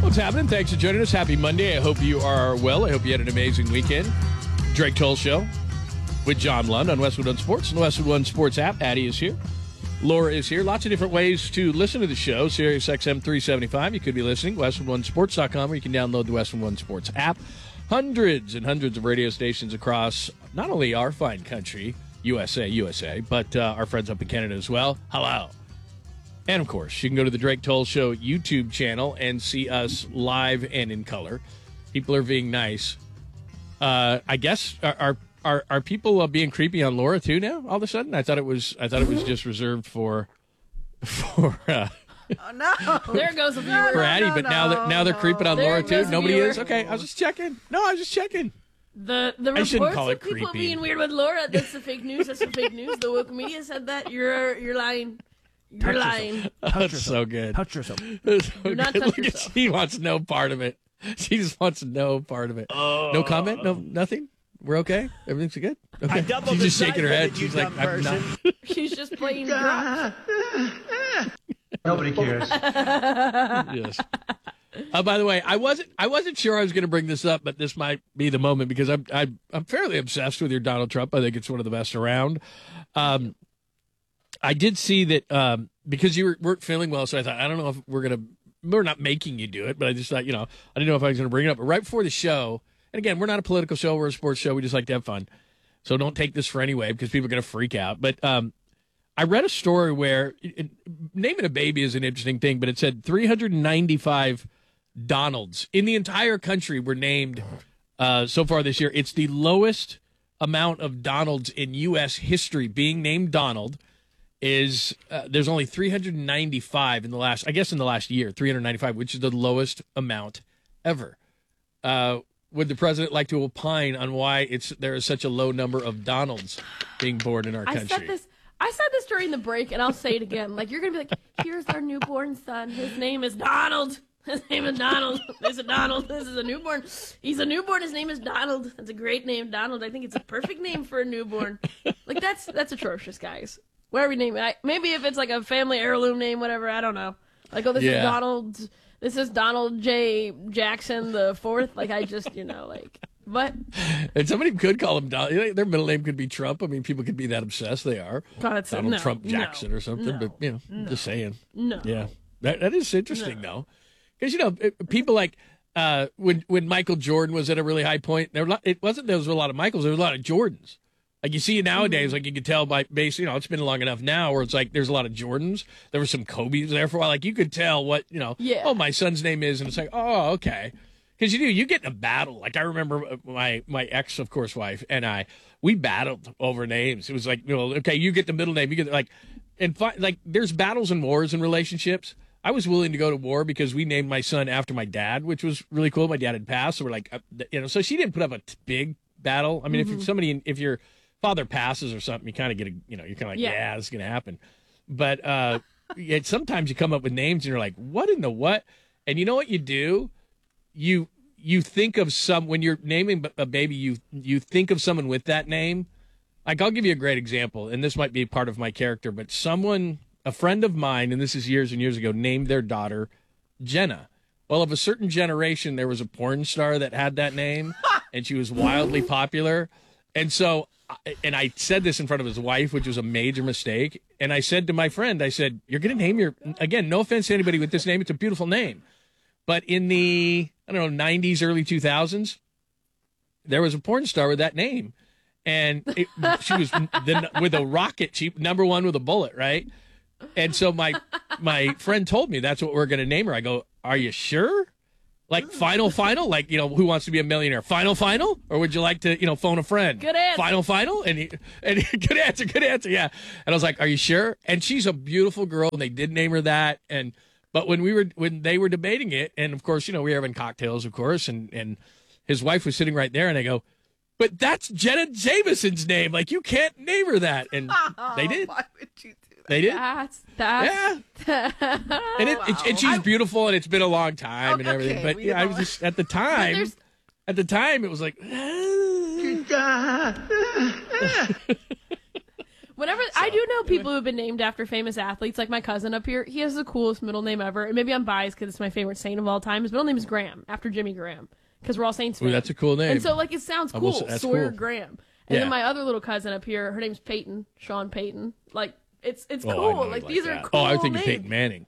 What's happening? Thanks for joining us. Happy Monday. I hope you are well. I hope you had an amazing weekend. Drake Toll Show with John Lund on Westwood One Sports and the Westwood One Sports app. Addie is here. Laura is here. Lots of different ways to listen to the show. Sirius XM 375. You could be listening. WestwoodOneSports.com, or you can download the Westwood One Sports app. Hundreds and hundreds of radio stations across not only our fine country, USA, but our friends up in Canada as well. Hello. And, of course, you can go to the Drake Toll Show YouTube channel and see us live and in color. People are being nice. I guess, are people being creepy on Laura, too, now, all of a sudden? I thought it was just reserved for oh, no. There goes a viewer. for Addie, but now they're creeping on Laura, too? Nobody viewer. is? Okay, I was just checking. No, I was just checking. The I shouldn't reports call of it people creepy. being weird with Laura, that's the fake news. That's the fake news. The woke media said that. You're lying. You're lying. That's so good. Touch yourself. That's so Do not good. touch Look at, yourself. she wants no part of it. She just wants no part of it. No comment? No, nothing? We're okay? Everything's good? Okay. I doubled She's the just shaking size her of head. it, She's you like, dumb I'm not. person. She's just playing drop. Nobody cares. Yes. By the way, I wasn't sure I was going to bring this up, but this might be the moment because I'm fairly obsessed with your Donald Trump. I think it's one of the best around. I did see that because you weren't feeling well, so I thought I don't know if we're not making you do it, but I just thought I didn't know if I was going to bring it up. But right before the show, and again, we're not a political show, we're a sports show. We just like to have fun, so don't take this for any way because people are going to freak out. But I read a story where naming a baby is an interesting thing, but it said 395 Donalds in the entire country were named so far this year. It's the lowest amount of Donalds in U.S. history being named Donald. Is there's only 395 in the last year, 395, which is the lowest amount ever. Would the president like to opine on why there is such a low number of Donalds being born in our country? I said this during the break, and I'll say it again. Like, you're going to be like, here's our newborn son. His name is Donald. His name is Donald. This is Donald. This is a newborn. He's a newborn. His name is Donald. That's a great name, Donald. I think it's a perfect name for a newborn. Like, that's atrocious, guys. Where are we naming it? Maybe if it's like a family heirloom name, whatever, I don't know. Like, this is Donald. This is Donald J. Jackson the Fourth. Like, I just, what? And somebody could call him Donald. Their middle name could be Trump. I mean, people could be that obsessed. They are. God, Donald Trump Jackson or something. No, but, just saying. No. Yeah. That is interesting, though. Because, people like when Michael Jordan was at a really high point, there was a lot of Michaels. There was a lot of Jordans. Like you see it nowadays, like you can tell by it's been long enough now where it's like there's a lot of Jordans. There were some Kobe's there for a while. Like you could tell what, oh, my son's name is. And it's like, oh, okay. Because you get in a battle. Like I remember my ex, of course, wife and we battled over names. It was like, okay, you get the middle name. You get there's battles and wars in relationships. I was willing to go to war because we named my son after my dad, which was really cool. My dad had passed. So we're like, so she didn't put up a big battle. I mean, if your father passes or something, you kind of get you're kind of like, yeah, this is going to happen. But sometimes you come up with names and you're like, what in the what? And you know what you do? You think of when you're naming a baby, you think of someone with that name. Like, I'll give you a great example, and this might be part of my character, but a friend of mine, and this is years and years ago, named their daughter Jenna. Well, of a certain generation, there was a porn star that had that name, and she was wildly popular. And so, and I said this in front of his wife, which was a major mistake. And I said to my friend, you're going to name again, no offense to anybody with this name, it's a beautiful name. But in the, 90s, early 2000s, there was a porn star with that name. And she was with a rocket, number one with a bullet, right? And so my friend told me that's what we're going to name her. I go, are you sure? Like final, like, Who Wants to Be a Millionaire? Final, or would you like to, phone a friend? Good answer. Final, and good answer, yeah. And I was like, are you sure? And she's a beautiful girl, and they did name her that. But when they were debating it, and of course, we were having cocktails, of course, and his wife was sitting right there, and I go, but that's Jenna Jameson's name. Like, you can't name her that. And they did. Why would you do that? They did. That's and she's beautiful, and it's been a long time and everything. Okay, But I was just at the time. At the time, it was like. When whenever I do know people who've been named after famous athletes, like my cousin up here, he has the coolest middle name ever. And maybe I'm biased because it's my favorite saint of all time. His middle name is Graham, after Jimmy Graham, because we're all Saints fans. Ooh, that's a cool name. And so, like, it sounds cool. That's Sawyer cool. Graham. And Yeah. then my other little cousin up here, her name's Peyton, Sean Peyton. Like, it's Oh, I cool. know Like, you these are that. cool Oh, I think names. you're Peyton Manning.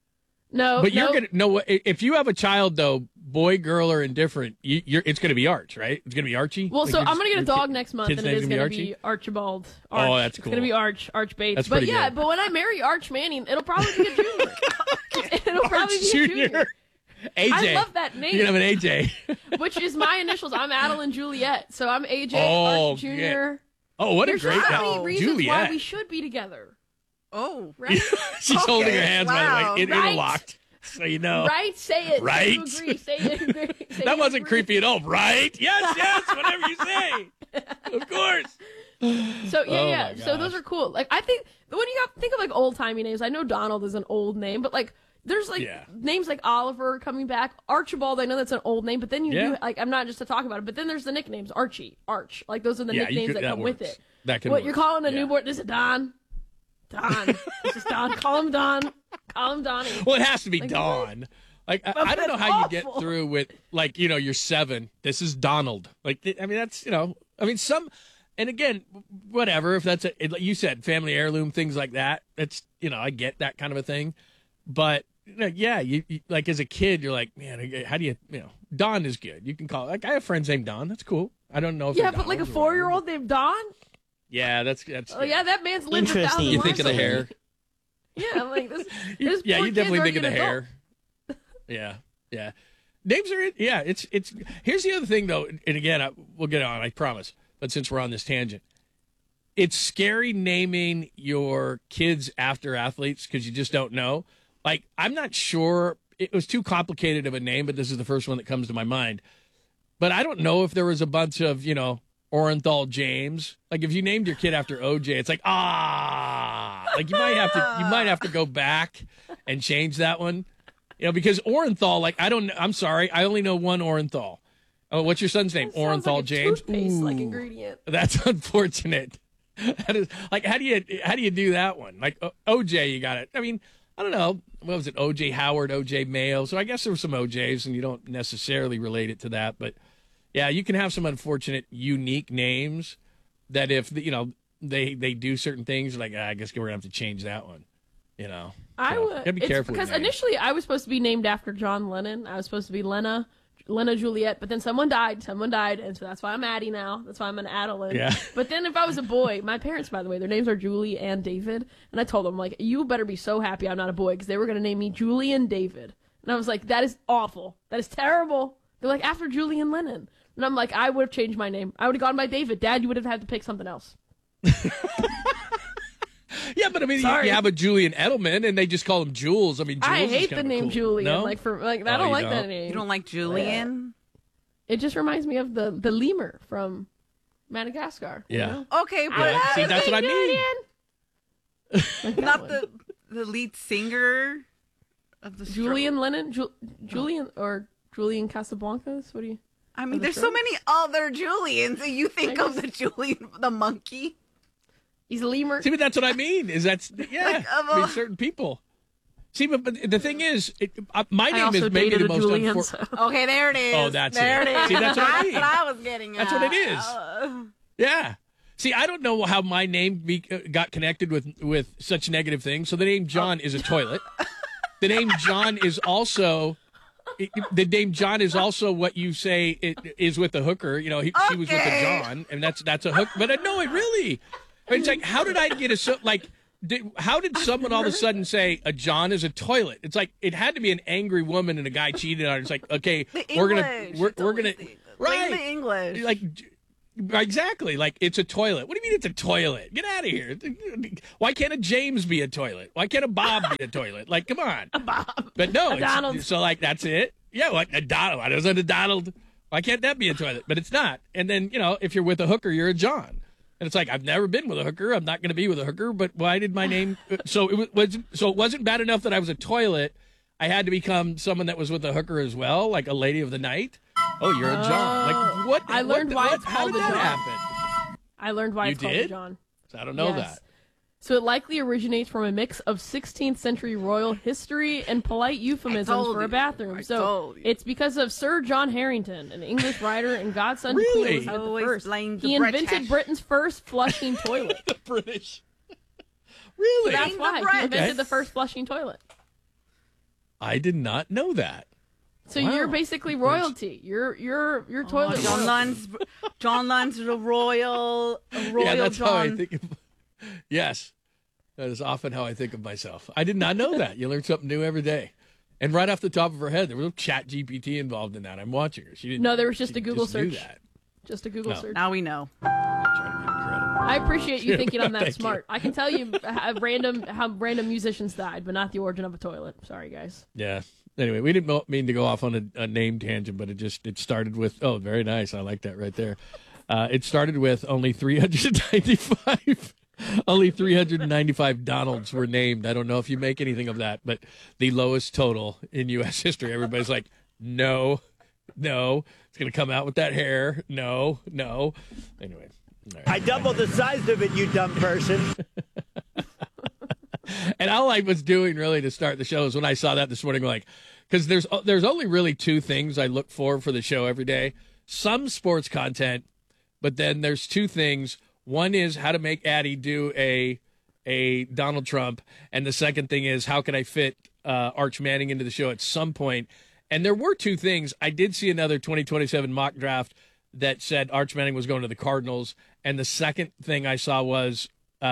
No, But you're no. gonna no. If you have a child though, boy, girl, or indifferent, it's gonna be Arch, right? It's gonna be Archie. Well, Like, so your- I'm gonna get a your dog kid- next month, kid's and it name's is gonna gonna be be Archibald. Oh, Arch. that's cool. It's gonna be Arch Bates. That's but pretty yeah, good. but when I marry Arch Manning, it'll probably be a junior. It'll probably be a junior. AJ. I love that name. You can have an AJ. Which is my initials. I'm Adeline Juliet, so I'm AJ Oh, Arch Jr. Oh, what There's a great so name. many reasons Juliet. why we should be together, Oh. right? She's Okay, holding her hands by wow. the way, Right. interlocked. So you know. Right? Say it. Right. Say you agree. Say it. Agree. Say That you wasn't agree. creepy at all, right? Yes, whatever you say. Of course. So yeah, Oh, yeah. my So those gosh. are cool. Like I think when you think of like old timey names, I know Donald is an old name, but like there's like Yeah. names like Oliver coming back, Archibald. I know that's an old name, but then you Yeah. do like I'm not just to talk about it, but then there's the nicknames Archie, Arch. Like those are the Yeah, you nicknames could- that come with works. it. That can What work. you're calling a Yeah. newborn? This is Don. Don. This is Don. Call him Don. Call him Donnie. Well, it has to be Like, Dawn. Like I don't that's know how you get awful. through with like you're 7. This is Donald. Like I mean that's I mean some, and again whatever if that's like you said family heirloom things like that. That's I get that kind of a thing, but yeah you like as a kid you're like man how do you Don is good. You can call like I have friends named Don. That's cool. I don't know if Yeah, they're but like a Donalds or whatever. 4-year-old named Don. Yeah, that's Oh yeah, that man's lived a Interesting. thousand you think of the lives hair. already. Yeah, like this. You- this yeah, poor you definitely kid's think of the already an adult. hair. Yeah. Names are yeah. It's. Here's the other thing though, and again we'll get on. I promise. But since we're on this tangent, it's scary naming your kids after athletes because you just don't know. Like I'm not sure. It was too complicated of a name, but this is the first one that comes to my mind. But I don't know if there was a bunch of Orenthal James. Like if you named your kid after OJ, it's like like you might have to go back and change that one. Because Orenthal, like I'm sorry, I only know one Orenthal. Oh, what's your son's name? Sounds Orenthal like a James. toothpaste, like Ooh, ingredient. that's unfortunate. That is like how do you do that one? Like OJ, you got it. I mean, I don't know. What was it? OJ Howard, OJ Mayo. So I guess there were some OJs, and you don't necessarily relate it to that, but yeah, you can have some unfortunate, unique names that if they do certain things, like I guess we're gonna have to change that one. I So, would. gotta be careful with because names. initially I was supposed to be named after John Lennon. I was supposed to be Lena Juliet, but then someone died, and so that's why I'm Addie now. That's why I'm an Adeline. Yeah. But then if I was a boy, my parents, by the way, their names are Julie and David, and I told them like, you better be so happy I'm not a boy because they were gonna name me Julian David, and I was like, that is awful. That is terrible. They're like after Julian Lennon, and I'm like, I would have changed my name. I would have gone by David. Dad, you would have had to pick something else. Yeah, but I mean, Sorry. you have a Julian Edelman, and they just call him Jules. I mean, Jules I is hate kinda the name cool. Julian. No? Like I Oh, don't you like don't? that name. You don't like Julian? It just reminds me of the lemur from Madagascar. you Yeah. know? Okay, but Yeah, see, that's what I mean. Like that not one. the lead singer of the Julian Lennon, Julian or Julian Casablancas. What do you? I mean, the there's so Strokes? many other Julians. And you think I of the Julian, the monkey. He's a lemur. See, but that's what I mean. Yeah. I mean, certain people. See, but the thing is, my I name also is maybe dated the a most Julian. unfortunate. So. Okay, there it is. Oh, that's there it. it is. See, that's what I mean. That's what I was getting at. That's what it is. Yeah. See, I don't know how my name got connected with such negative things. So the name John is a toilet. The name John is also what you say it is with a hooker. She was with a Okay. John, and that's a hook. But no, it really. It's like, how did I get how did someone all of a sudden say a John is a toilet? It's like it had to be an angry woman and a guy cheated on her. It's like, okay, The we're English. gonna Blame the English. like exactly like it's a toilet. What do you mean it's a toilet? Get out of here. Why can't a James be a toilet? Why can't a Bob be a toilet? Like, come on. A Bob. But no, A Donald. so like that's it. Yeah, like a Donald. Why doesn't a Donald? Why can't that be a toilet? But it's not. And then if you're with a hooker, you're a John. And it's like, I've never been with a hooker. I'm not going to be with a hooker. But why did my name? So it wasn't bad enough that I was a toilet. I had to become someone that was with a hooker as well, like a lady of the night. Oh, you're a John. Like what? I learned why it's How called did a that John. happen? I learned why You it's called did? a John. I don't know Yes. that. So it likely originates from a mix of 16th century royal history and polite euphemisms for a bathroom. So it's because of Sir John Harrington, an English writer and godson to Queen Elizabeth I. He invented Britain's first flushing toilet. The British. Really? So that's why he invented the first flushing toilet. I did not know that. So you're basically royalty. You're toilet. John Lunn's the royal. Yeah, that's John. how I think. Yes, that is often how I think of myself. I did not know that. You learn something new every day. And right off the top of her head, there was no Chat GPT involved in that. I'm watching her. She didn't. No, there was just a Google search. Knew that. Just a Google search. Now we know. I appreciate you thinking I'm that smart. I can tell you how random musicians died, but not the origin of a toilet. Sorry, guys. Yeah. Anyway, we didn't mean to go off on a name tangent, but it started with, oh, very nice. I like that right there. It started with only 395 Donalds were named. I don't know if you make anything of that, but the lowest total in U.S. history. Everybody's like, no, it's going to come out with that hair. No. Anyway. Right. I doubled the size of it, you dumb person. And all I was doing really to start the show is when I saw that this morning, like, because there's only really two things I look for the show every day. Some sports content, but then there's two things. One is how to make Addie do a Donald Trump, and the second thing is how can I fit Arch Manning into the show at some point. And there were two things. I did see another 2027 mock draft that said Arch Manning was going to the Cardinals, and the second thing I saw was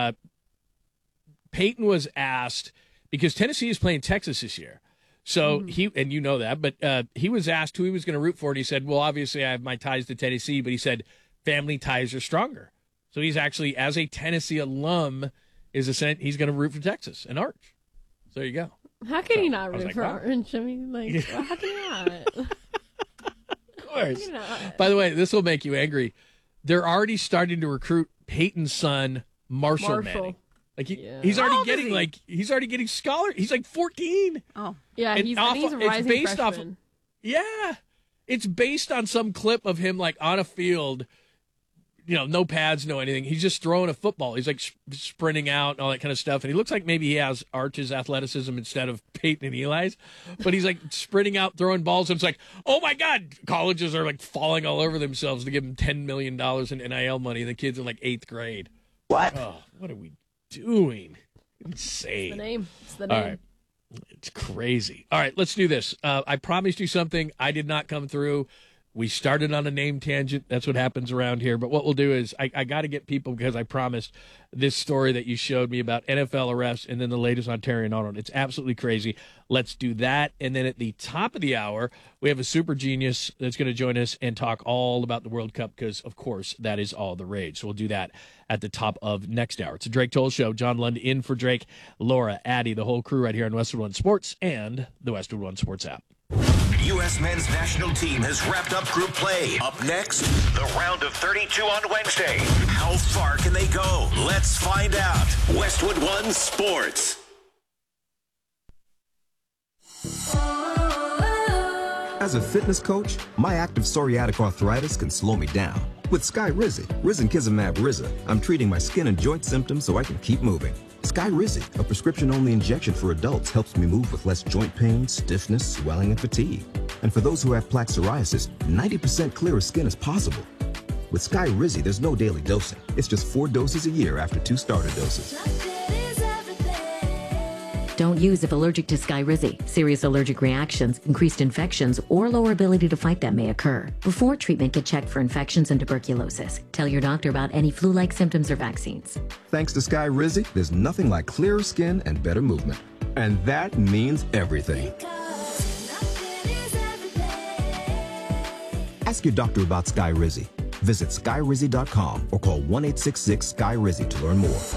Peyton was asked, because Tennessee is playing Texas this year. So he, and you know that, but he was asked who he was going to root for, and he said, well, obviously I have my ties to Tennessee, but he said family ties are stronger. So he's actually, as a Tennessee alum, he's going to root for Texas and Arch. So there you go. How can he not root for Arch? I mean, like, how can he not? Of course. By the way, this will make you angry. They're already starting to recruit Peyton's son, Marshall Manning. Like he's already getting scholar. He's like 14. Oh, yeah, he's a rising freshman. It's based on some clip of him like on a field, no pads, no anything. He's just throwing a football. He's like sprinting out and all that kind of stuff. And he looks like maybe he has Arch's athleticism instead of Peyton and Eli's. But he's like sprinting out, throwing balls. And it's like, oh my God, colleges are like falling all over themselves to give him $10 million in NIL money. And the kid's in like 8th grade. What? Oh, what are we doing? Insane. It's the name. All right. It's crazy. All right, let's do this. I promised you something. I did not come through. We started on a name tangent. That's what happens around here. But what we'll do is I got to get people, because I promised, this story that you showed me about NFL arrests and then the latest on Terry Arnold. It's absolutely crazy. Let's do that. And then at the top of the hour, we have a super genius that's going to join us and talk all about the World Cup because, of course, that is all the rage. So we'll do that at the top of next hour. It's a Drake Toll Show. John Lund in for Drake, Laura, Addie, the whole crew right here on Westwood One Sports and the Westwood One Sports app. U.S. men's national team has wrapped up group play. Up next, the round of 32 on Wednesday. How far can they go? Let's find out. Westwood One Sports. As a fitness coach, my active psoriatic arthritis can slow me down. With Skyrizi, Risankizumab Riza, I'm treating my skin and joint symptoms so I can keep moving. Skyrizi, a prescription-only injection for adults, helps me move with less joint pain, stiffness, swelling, and fatigue. And for those who have plaque psoriasis, 90% clearer skin is possible. With Skyrizi, there's no daily dosing. It's just 4 doses a year after 2 starter doses. Don't use if allergic to Skyrizi. Serious allergic reactions, increased infections, or lower ability to fight them may occur. Before treatment, get checked for infections and tuberculosis. Tell your doctor about any flu-like symptoms or vaccines. Thanks to Skyrizi, there's nothing like clearer skin and better movement. And that means everything. Ask your doctor about Skyrizi. Visit Skyrizi.com or call 1-866-SKY-RIZI to learn more.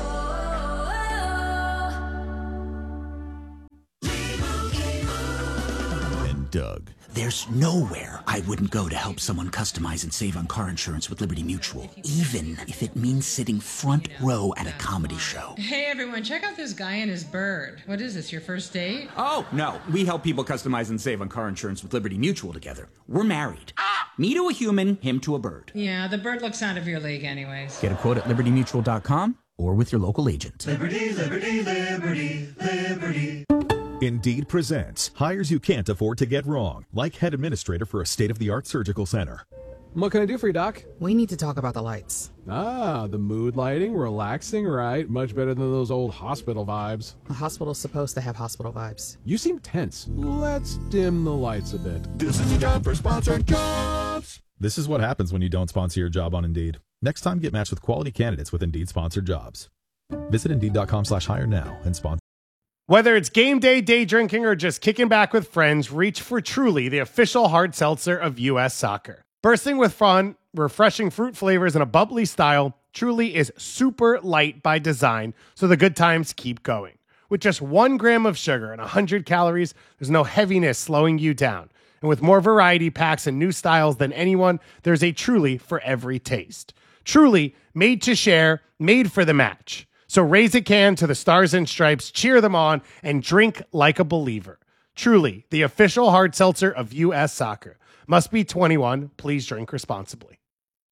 Doug. There's nowhere I wouldn't go to help someone customize and save on car insurance with Liberty Mutual, even if it means sitting front row at a comedy show. Hey everyone, check out this guy and his bird. What is this, your first date? Oh, no. We help people customize and save on car insurance with Liberty Mutual together. We're married. Me to a human, him to a bird. Yeah, the bird looks out of your league anyways. Get a quote at libertymutual.com or with your local agent. Liberty, liberty, liberty, liberty. Indeed presents hires you can't afford to get wrong, like head administrator for a state-of-the-art surgical center. What can I do for you, Doc? We need to talk about the lights. Ah, the mood lighting, relaxing, right? Much better than those old hospital vibes. A hospital's supposed to have hospital vibes. You seem tense. Let's dim the lights a bit. This is a job for sponsored jobs. This is what happens when you don't sponsor your job on Indeed. Next time, get matched with quality candidates with Indeed sponsored jobs. Visit Indeed.com/hire now and sponsor. Whether it's game day, day drinking, or just kicking back with friends, reach for Truly, the official hard seltzer of U.S. Soccer. Bursting with fun, refreshing fruit flavors, and a bubbly style, Truly is super light by design, so the good times keep going. With just 1 gram of sugar and 100 calories, there's no heaviness slowing you down. And with more variety packs and new styles than anyone, there's a Truly for every taste. Truly, made to share, made for the match. So raise a can to the Stars and Stripes, cheer them on, and drink like a believer. Truly, the official hard seltzer of U.S. Soccer. Must be 21. Please drink responsibly.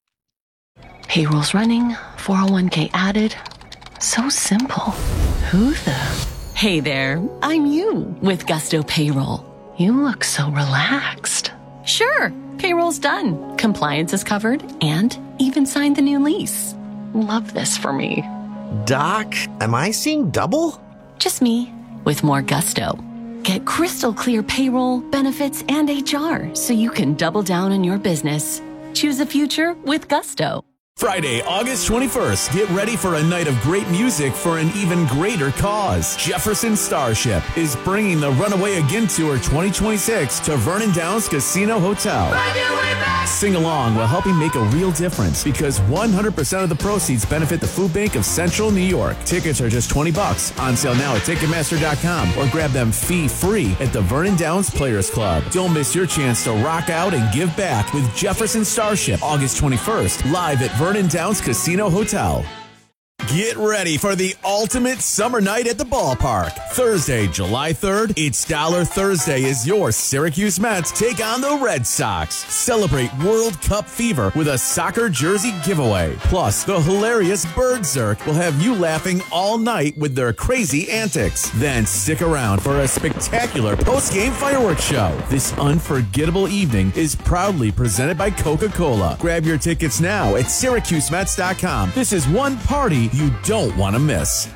Payroll's running, 401k added. So simple. Who the? Hey there, I'm you with Gusto Payroll. You look so relaxed. Sure, payroll's done. Compliance is covered and even signed the new lease. Love this for me. Doc, am I seeing double? Just me with more gusto. Get crystal clear payroll, benefits, and HR so you can double down on your business. Choose a future with Gusto. Friday, August 21st, get ready for a night of great music for an even greater cause. Jefferson Starship is bringing the Runaway Again Tour 2026 to Vernon Downs Casino Hotel. Sing along while helping make a real difference because 100% of the proceeds benefit the Food Bank of Central New York. Tickets are just $20 on sale now at Ticketmaster.com or grab them fee-free at the Vernon Downs Players Club. Don't miss your chance to rock out and give back with Jefferson Starship, August 21st, live at Vernon Downs Casino Hotel. Get ready for the ultimate summer night at the ballpark. Thursday, July 3rd, it's Dollar Thursday as your Syracuse Mets take on the Red Sox. Celebrate World Cup fever with a soccer jersey giveaway. Plus, the hilarious Bird Zerk will have you laughing all night with their crazy antics. Then stick around for a spectacular post-game fireworks show. This unforgettable evening is proudly presented by Coca-Cola. Grab your tickets now at SyracuseMets.com. This is one party you don't want to miss.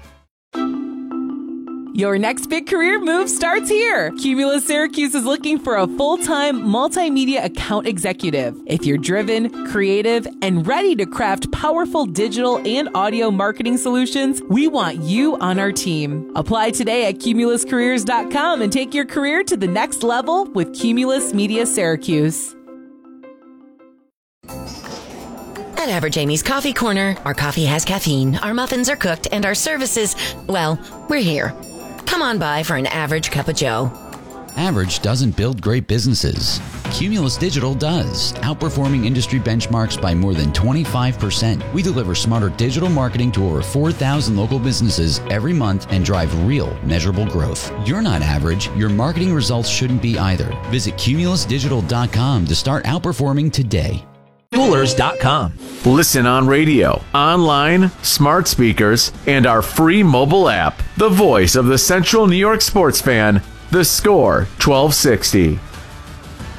Your next big career move starts here. Cumulus Syracuse is looking for a full-time multimedia account executive. If you're driven, creative, and ready to craft powerful digital and audio marketing solutions, we want you on our team. Apply today at CumulusCareers.com and take your career to the next level with Cumulus Media Syracuse. At Average Amy's Coffee Corner, our coffee has caffeine, our muffins are cooked, and our services, well, we're here. Come on by for an average cup of joe. Average doesn't build great businesses. Cumulus Digital does, outperforming industry benchmarks by more than 25%. We deliver smarter digital marketing to over 4,000 local businesses every month and drive real, measurable growth. You're not average. Your marketing results shouldn't be either. Visit CumulusDigital.com to start outperforming today. Jewelers.com. Listen on radio, online, smart speakers, and our free mobile app. The voice of the Central New York sports fan, The Score 1260.